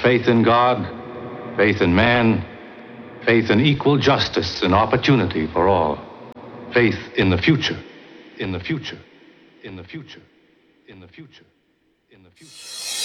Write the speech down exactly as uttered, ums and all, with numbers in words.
faith in God, faith in man, faith in equal justice and opportunity for all, faith in the future, in the future, in the future, in the future, in the future.